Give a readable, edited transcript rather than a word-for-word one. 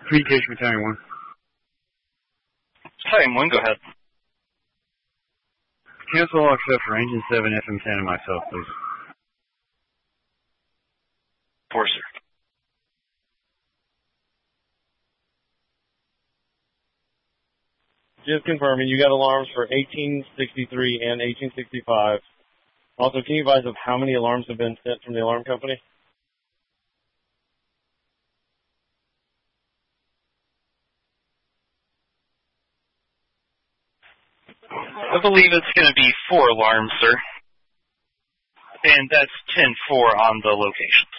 Communication Battalion 1. Battalion 1, go ahead. Cancel all except for Engine 7, FM10, and myself, please. 4, sir. Just confirming, you got alarms for 1863 and 1865. Also, can you advise of how many alarms have been sent from the alarm company? I believe it's going to be 4 alarms, sir. And that's 10-4 on the location.